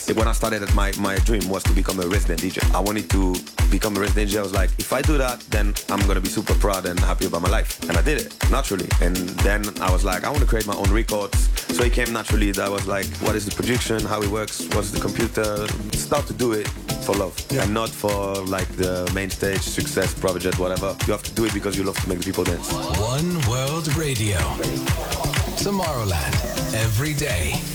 When I started, my dream was to become a resident DJ. I wanted to become a resident DJ. I was like, if I do that, then I'm gonna be super proud and happy about my life. And I did it, naturally. And then I was like, I want to create my own records. So it came naturally. That was like, what is the production, how it works, what's the computer. Start to do it for love, and not for like the main stage, success, private jet, whatever. You have to do it because you love to make the people dance. One World Radio. Tomorrowland. Every day.